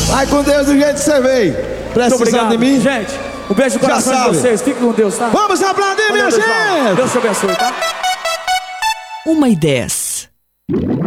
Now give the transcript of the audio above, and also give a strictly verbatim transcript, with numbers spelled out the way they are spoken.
Vai com Deus do jeito que você veio. Precisando de mim. Gente, um beijo no coração de vocês. Fique com Deus, tá? Vamos aplaudir, minha gente. Deus te abençoe, tá? Uma e dez.